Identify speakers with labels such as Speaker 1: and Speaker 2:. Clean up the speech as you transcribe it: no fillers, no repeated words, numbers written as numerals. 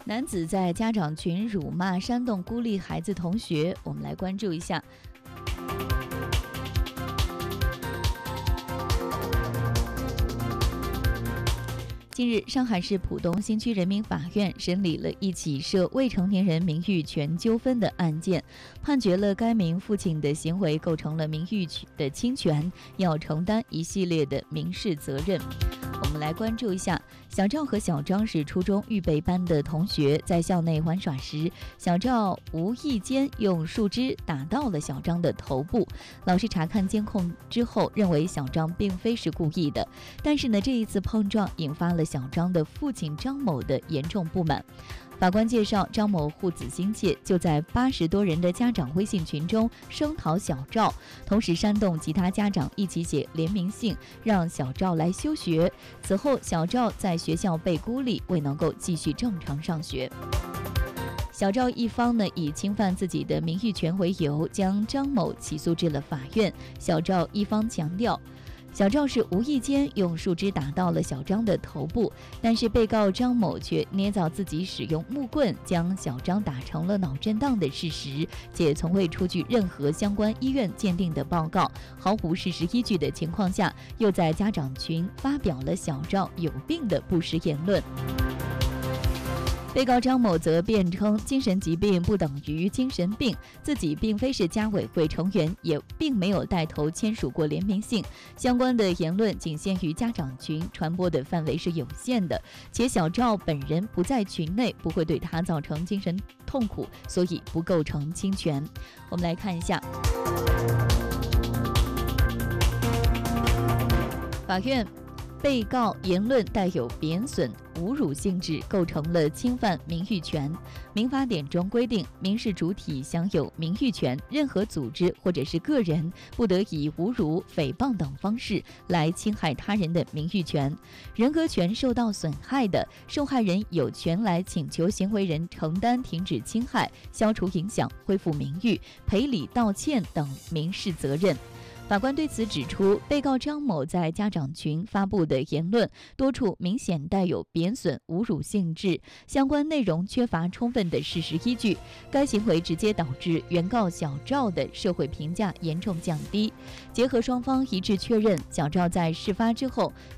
Speaker 1: 男子在家长群辱骂煽动孤立孩子同学，我们来关注一下。近日，上海市浦东新区人民法院审理了一起涉未成年人名誉权纠纷的案件，判决了该名父亲的行为构成了名誉的侵权，要承担一系列的民事责任。我们来关注一下，小赵和小张是初中预备班的同学，在校内玩耍时，小赵无意间用树枝打到了小张的头部。老师查看监控之后，认为小张并非是故意的，但是呢，这一次碰撞引发了小张的父亲张某的严重不满。法官介绍，张某护子心切，就在80多人的家长微信群中声讨小赵，同时煽动其他家长一起写联名信，让小赵来休学。此后，小赵在学校被孤立，未能够继续正常上学。小赵一方呢，以侵犯自己的名誉权为由，将张某起诉至了法院。小赵一方强调，小赵是无意间用树枝打到了小张的头部，但是被告张某却捏造自己使用木棍将小张打成了脑震荡的事实，且从未出具任何相关医院鉴定的报告，毫无事实依据的情况下，又在家长群发表了小赵有病的不实言论。被告张某则辩称，精神疾病不等于精神病，自己并非是家委会成员，也并没有带头签署过联名信，相关的言论仅限于家长群，传播的范围是有限的，且小赵本人不在群内，不会对他造成精神痛苦，所以不构成侵权。我们来看一下，法院被告言论带有贬损、侮辱性质，构成了侵犯名誉权。民法典中规定，民事主体享有名誉权，任何组织或者是个人不得以侮辱、诽谤等方式来侵害他人的名誉权。人格权受到损害的，受害人有权来请求行为人承担停止侵害、消除影响、恢复名誉、赔礼道歉等民事责任。法官对此指出，被告张某在家长群发布的言论多处明显带有贬损、侮辱性质，相关内容缺乏充分的事实依据，该行为直接导致原告小赵的社会评价严重降低。结合双方一致确认，小赵在事发之后